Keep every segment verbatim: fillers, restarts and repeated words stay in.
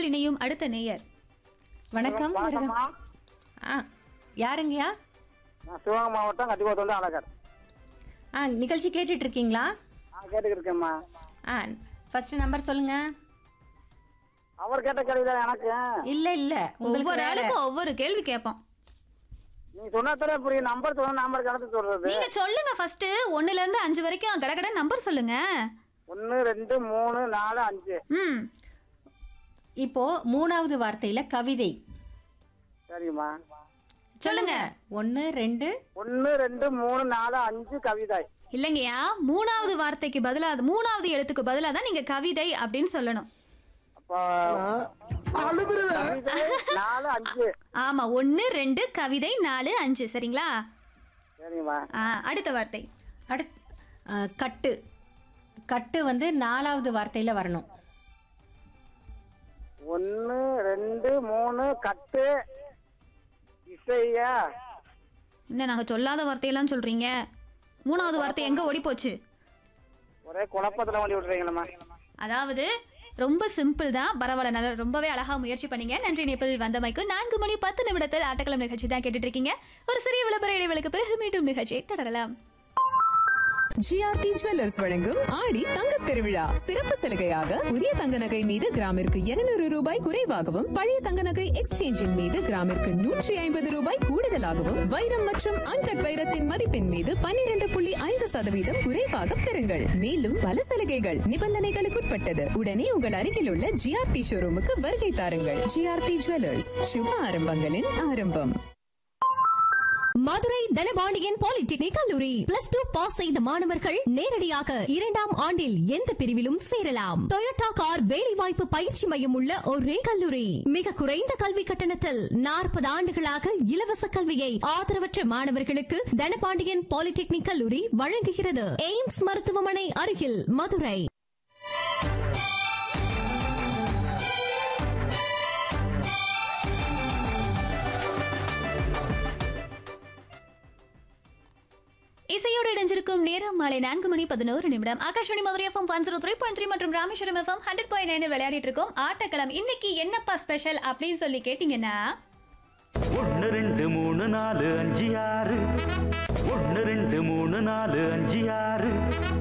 நிகழ்ச்சியில் இணையும் அடுத்த நேயர். வணக்கம். வருக. ஆ யாருங்கய்யா? நான் சிவகங்கை மாவட்டம் கட்டிக்கோத்தோண்டு அழகர். ஆ நிகழ்ச்சி கேட்டுட்டு இருக்கீங்களா? ஆ கேட்டுக்கிட்டு இருக்கேம்மா. ஆ ஃபர்ஸ்ட் நம்பர் சொல்லுங்க. அவர் கேட்ட கேள்வி எனக்கு இல்ல இல்ல உங்களுக்கு ஒவ்வொரு வேற. ஆளுக்கும் ஒவ்வொரு கேள்வி கேட்போம். நீ சொன்னாலே புரியும். நம்பர் சொல்ல நம்பர் கணக்கு சொல்றது. நீங்க சொல்லுங்க ஃபர்ஸ்ட் ஒன்னுல இருந்து அஞ்சு வரைக்கும் கடகட நம்பர் சொல்லுங்க. ஒன்னு ரெண்டு மூணு நாலு அஞ்சு. ம் இப்போ மூணாவது வார்த்தையில கவிதை. சரிம்மா சொல்லுங்க. ஒன்னு ரெண்டு ஒன்னு ரெண்டு மூணு நாலு அஞ்சு கவிதை. இல்லைங்கய்யா, மூணாவது வார்த்தைக்கு பதிலா மூணாவது எழுத்துக்கு பதிலா தான் நீங்க கவிதை அப்படின்னு சொல்லணும். அப்போ கவிதை நாலு அஞ்சு. ஆமா, ஒன்னு ரெண்டு கவிதை நாலு அஞ்சு. சரிங்களா? சரிம்மா. ஆ, அடுத்த வார்த்தை. அடுத் ஆ, கட்டு. கட்டு வந்து நாலாவது வார்த்தையில வரணும். ஒன்னு ரெண்டு மூணு கட்டு இசையா. என்ன நாங்க சொல்லாத வார்த்தையெல்லாம் சொல்றீங்க? மூணாவது வார்த்தை எங்க ஓடி போச்சு? ஒரே குழப்பத்துல வண்டி விட்டுறீங்களா? அதாவது ரொம்ப சிம்பிள் தான். பரவாயில்ல, நல்ல ரொம்பவே அழகா முயற்சி பண்ணீங்க. நன்றி. நேபிள் வந்தமைக்கு நான்கு மணி பத்து நிமிடத்தில் ஆட்டக்களம் நிகழ்ச்சி தான் கேட்டுட்டு இருக்கீங்க. ஒரு சிறிய விளம்பர இடைவெளிக்கு பிறகு மீண்டும் நிகழ்ச்சியை தொடரலாம். ஜிஆர்டி ஜுவல்லர்ஸ் வழங்கும் ஆடி தங்கத் திருவிழா சிறப்பு சலுகையாக புதிய தங்க நகை மீது கிராமிற்கு இருநூறு ரூபாய் குறைவாகவும் பழைய தங்க நகை எக்ஸ்சேஞ்சின் மீது கிராமிற்கு நூற்றி ஐம்பது ரூபாய் கூடுதலாகவும் வைரம் மற்றும் அன்கட் வைரத்தின் மதிப்பின் மீது பன்னிரண்டு புள்ளி ஐந்து சதவீதம் குறைவாக பெறுங்கள். மேலும் பல சலுகைகள் நிபந்தனைகளுக்குட்பட்டது. உடனே உங்கள் அருகில் உள்ள ஜிஆர்டி ஷோரூமுக்கு வருகை தாருங்கள். ஜிஆர்டி ஜுவல்லர்ஸ், சுப ஆரம்பங்களின் ஆரம்பம். மதுரை தனபாண்டியன் பாலிடெக்னிக் கல்லூரி பிளஸ் டூ பாஸ் செய்த மாணவர்கள் நேரடியாக இரண்டாம் ஆண்டில் எந்த பிரிவிலும் சேரலாம். டொயோட்டா கார் வேலைவாய்ப்பு பயிற்சி மையம் உள்ள ஒரே கல்லூரி. மிக குறைந்த கல்வி கட்டணத்தில் நாற்பது ஆண்டுகளாக இலவச கல்வியை ஆதரவற்ற மாணவர்களுக்கு தனபாண்டியன் பாலிடெக்னிக் கல்லூரி வழங்குகிறது. எய்ம்ஸ் மருத்துவமனை அருகில் மதுரை. இசையோடு இணைஞ்சிருக்கும் நேரம் மாலை நான்கு மணி பதினோரு நிமிடம். Akashvani Madurai FM one zero three point three மற்றும் Rameswaram FM hundred point nine விளையாடிட்டு இருக்கோம் ஆட்டக்களம். இன்னைக்கு என்னப்பா ஸ்பெஷல் அப்படின்னு சொல்லி கேட்டீங்கன்னா, ஒன்னு ரெண்டு மூணு நாலு அஞ்சு ஆறு. ஒன்னு ரெண்டு மூணு நாலு அஞ்சு ஆறு.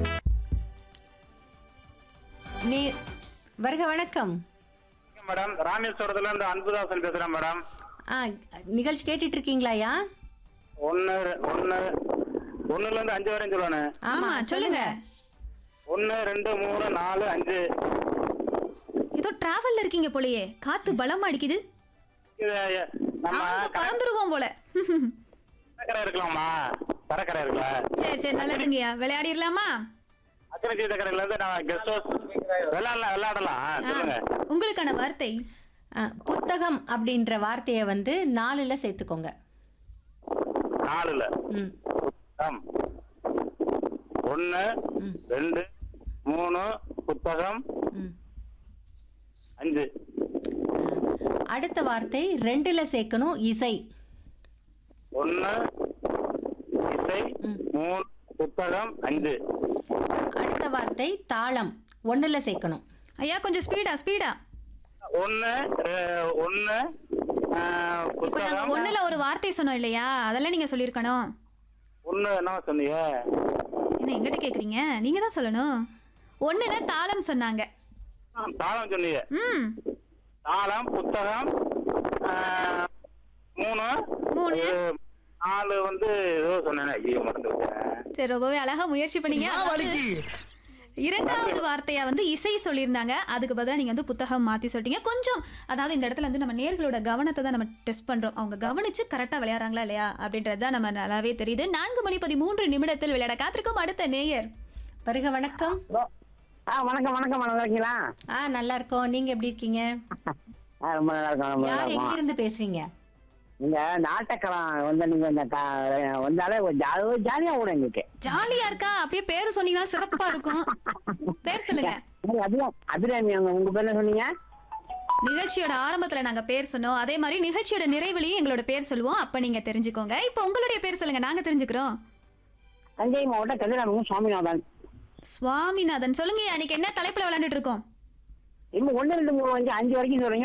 நீ வருக. வணக்கம் மேடம், ராமேஸ்வரத்துல இருந்து அன்புதாசன் பேசுறேன் மேடம். ஆ நிகழ்ச்சி கேட்டுட்டு இருக்கீங்களாயா? ஒன்னு ஒன்னு ஒன்னுல இருந்து அஞ்சு வரையும் சொல்லுவானு. ஆமா சொல்லுங்க. ஒன்னு ரெண்டு மூணு நாலு அஞ்சு. ஏதோ டிராவல்ல இருக்கீங்க போலயே, காத்து பலமா அடிக்குது. இது நம்ம அவங்க பறந்துருவோம் போல. கடற்கரை இருக்கலாமா? கடற்கரை இருக்கல. சரி சரி, நல்லதுங்கய்யா. விளையாடிடலாமா? அக்கறை சீதக்கரையில இருந்து நான் கெஸ்ட் ஹவுஸ் விளையாடலாம் விளையாடலாம். சொல்லுங்க. உங்களுக்கான வார்த்தை ஆ, புத்தகம் அப்படின்ற வார்த்தையை வந்து நாலுல சேர்த்துக்கோங்க. நாலுல ம் புத்தகம். ஒன்னு ரெண்டு மூணு புத்தகம் ம் அஞ்சு. அடுத்த வார்த்தை ரெண்டுல சேர்க்கணும். இசை. ஒன்னு இசை மூணு புத்தகம் அஞ்சு. அடுத்த வார்த்தை தாளம். ஒண்ணுல சேர்க்கணும். ஐயா கொஞ்சம் ஸ்பீடா ஸ்பீடா. ஒன்னு ரெ- ஒன்னு ஆ, இப்ப நாங்க புத்தகம் ஒண்ணுல ஒரு வார்த்தை சொன்னோம் இல்லையா, அதெல்லாம் நீங்க சொல்லிருக்கணும். ஒன்னு என்ன சொன்னீங்க? என்ன எங்கிட்ட கேக்குறீங்க? நீங்க தான் சொல்லணும். ஒண்ணுல தாளம் சொன்னாங்க. தாளம் சொன்னீங்க. ம் தாளம் புத்தகம் ஆ, மூணு மூணு. இது நாலு வந்து ஏதோ சொன்னேன். ஐயோ மறந்து விட்டேன். சரி, ரொம்பவே அழகா முயற்சி பண்ணீங்க. அதாவது இரண்டாவது வார்த்தையா வந்து இசை சொல்லியிருந்தாங்க. அதுக்கு பதிலாக நீங்க வந்து புத்தகம் மாத்தி சொல்லிட்டீங்க. கொஞ்சம் அதாவது இந்த இடத்துல வந்து நம்ம நேர்களோட கவனத்தை தான் நம்ம டெஸ்ட் பண்றோம். அவங்க கவனிச்சு கரெக்டா விளையாடுறாங்களா இல்லையா அப்படின்றது தான் நம்ம நல்லாவே தெரியுது. நான்கு மணி பதிமூன்று நிமிடத்தில் விளையாட காத்திருக்கும் அடுத்த நேயர். வருக. வணக்கம். ஆ வணக்கம் வணக்கம். நல்லா இருக்கீங்களா? ஆ நல்லா இருக்கோம். நீங்க எப்படி இருக்கீங்க? ஆ, ரொம்ப நல்லா இருக்கும். ரொம்ப நல்லா யார் எங்க இருக்கும். இருந்து பேசுறீங்க? நீங்க நாட்டக்கலாம் வந்து நீங்க இந்த கா- வந்தாலே ஒரு ஜா- ஒரு ஜாலியா ஓடும் எங்களுக்கு. ஜாலியா இருக்கா? அப்படியே பேரு சொன்னீங்கன்னா சிறப்பா இருக்கும். பேர் சொல்லுங்க. அதுதான் அதுதான் நீங்க உங்க பேர்ல சொன்னீங்க. நிகழ்ச்சியோட ஆரம்பத்துல நாங்க பேர் சொன்னோம். அதே மாதிரி நிகழ்ச்சியோட நிறைவுலையும் எங்களோட பேர் சொல்லுவோம். அப்ப நீங்க தெரிஞ்சுக்கோங்க. இப்ப உங்களுடைய பேர் சொல்லுங்க, நாங்க தெரிஞ்சுக்கிறோம். தஞ்சை மாவட்டம் கதிராமங்க சுவாமிநாதன். சுவாமிநாதன் சொல்லுங்க. அன்னைக்கு என்ன தலைப்புல விளையாண்டுட்டு இருக்கோம்? இன்னும் ஒன்னு ரெண்டு மூணு அஞ்சு அஞ்சு வரைக்கும் சொல்றீங்க.